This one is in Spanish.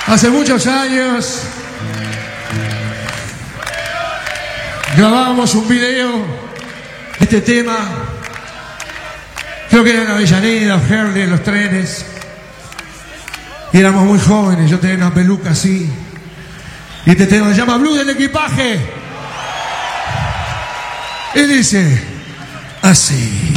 Hace muchos años grabamos un video, este tema, creo que era en Avellaneda, Herley, en los trenes, y éramos muy jóvenes, yo tenía una peluca así, y este tema se llama Blues del Equipaje, y dice así.